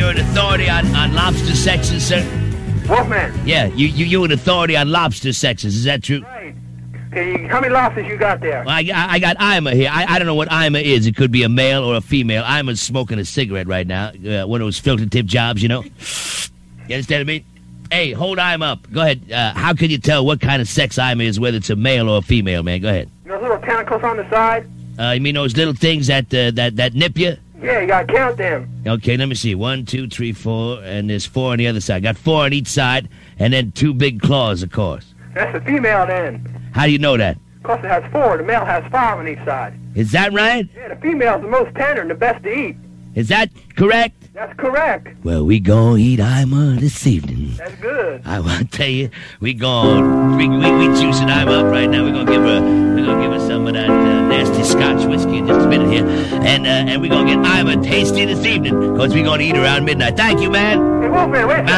you're an authority on lobster sexes, sir? Wolfman. Yeah, you an authority on lobster sexes. Is that true? Right. Okay, how many lobsters you got there? Well, I got Ima here. I don't know what Ima is. It could be a male or a female. Ima's smoking a cigarette right now. One of those filter tip jobs, you know? You understand me? Hey, hold Ima up. Go ahead. How can you tell what kind of sex Ima is, whether it's a male or a female, man? Go ahead. Those little tentacles on the side? You mean those little things that nip you? Yeah, you gotta count them. Okay, let me see. 1, 2, 3, 4, and there's 4 on the other side. Got 4 on each side, and then 2 big claws, of course. That's the female then. How do you know that? Of course it has 4. The male has 5 on each side. Is that right? Yeah, the female's the most tender and the best to eat. Is that correct? That's correct. Well, we gonna eat Ima this evening. That's good. I want to tell you, we juicing Ima up right now. We're gonna give her some of that nasty Scotch whiskey in just a minute here, and we're gonna get Ima tasty this evening, cause we're gonna eat around midnight. Thank you, man. Hey, Wolfman, wait.